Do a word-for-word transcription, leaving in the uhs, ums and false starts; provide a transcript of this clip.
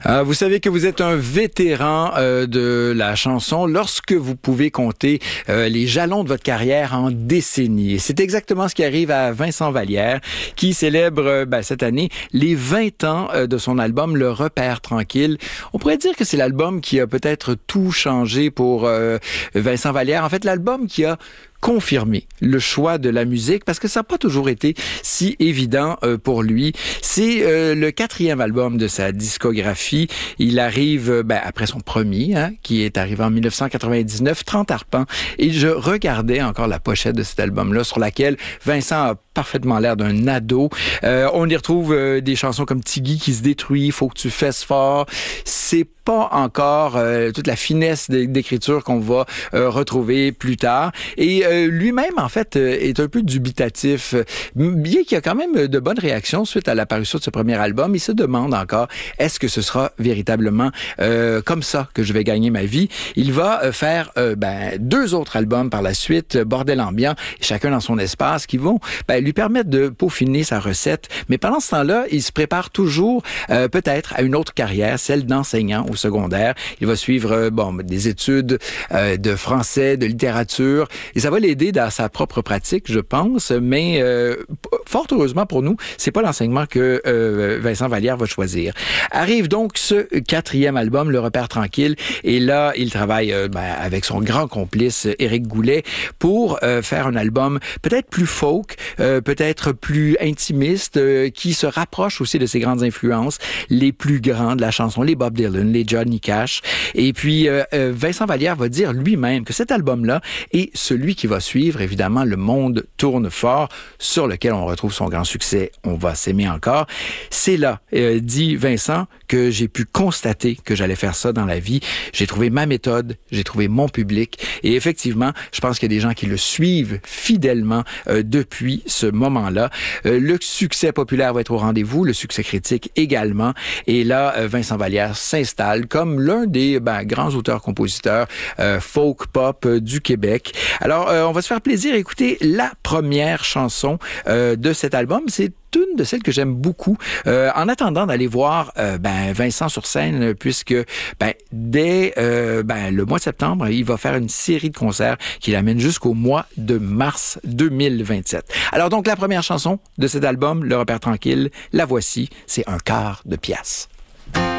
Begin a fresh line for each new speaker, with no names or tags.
Euh, vous savez que vous êtes un vétéran euh, de la chanson lorsque vous pouvez compter euh, les jalons de votre carrière en décennies. Et c'est exactement ce qui arrive à Vincent Vallière, qui célèbre euh, ben, cette année les vingt ans euh, de son album Le Repère tranquille. On pourrait dire que c'est l'album qui a peut-être tout changé pour euh, Vincent Vallière. En fait, l'album qui a confirmer le choix de la musique parce que ça n'a pas toujours été si évident euh, pour lui. C'est euh, le quatrième album de sa discographie. Il arrive euh, ben, après son premier, hein, qui est arrivé en dix-neuf cent quatre-vingt-dix-neuf, trente arpents. Et je regardais encore la pochette de cet album-là sur laquelle Vincent a parfaitement l'air d'un ado. Euh, on y retrouve euh, des chansons comme Tiggy qui se détruit, Faut que tu fesses fort. C'est pas encore euh, toute la finesse d'écriture qu'on va euh, retrouver plus tard. Et euh, lui-même, en fait, euh, est un peu dubitatif. Bien qu'il y a quand même de bonnes réactions suite à l'apparition de ce premier album, il se demande encore, est-ce que ce sera véritablement euh, comme ça que je vais gagner ma vie? Il va euh, faire euh, ben, deux autres albums par la suite, Bordel ambiant, chacun dans son espace, qui vont ben, lui permettre de peaufiner sa recette. Mais pendant ce temps-là, il se prépare toujours euh, peut-être à une autre carrière, celle d'enseignant au secondaire. Il va suivre euh, bon des études euh, de français, de littérature, et ça va l'aider dans sa propre pratique, je pense. Mais euh, fort heureusement pour nous, c'est pas l'enseignement que euh, Vincent Vallière va choisir. Arrive donc ce quatrième album, Le Repère tranquille, et là, il travaille euh, ben, avec son grand complice Éric Goulet pour euh, faire un album peut-être plus folk, euh, peut-être plus intimiste, euh, qui se rapproche aussi de ses grandes influences, les plus grands de la chanson, les Bob Dylan, les Johnny Cash. Et puis, euh, euh, Vincent Vallière va dire lui-même que cet album-là est celui qui va suivre, évidemment, Le Monde tourne fort, sur lequel on retrouve son grand succès, On va s'aimer encore. C'est là, euh, dit Vincent, que j'ai pu constater que j'allais faire ça dans la vie. J'ai trouvé ma méthode, j'ai trouvé mon public, et effectivement, je pense qu'il y a des gens qui le suivent fidèlement euh, depuis ce moment-là. Euh, le succès populaire va être au rendez-vous, le succès critique également, et là, euh, Vincent Vallière s'installe comme l'un des ben, grands auteurs-compositeurs euh, folk-pop euh, du Québec. Alors, euh, on va se faire plaisir à écouter la première chanson euh, de cet album. C'est une de celles que j'aime beaucoup. Euh, en attendant d'aller voir euh, ben, Vincent sur scène, puisque ben, dès euh, ben, le mois de septembre, il va faire une série de concerts qui l'amène jusqu'au mois de mars deux mille vingt-sept. Alors donc, la première chanson de cet album, Le Repère tranquille, la voici, c'est Un quart de pièce.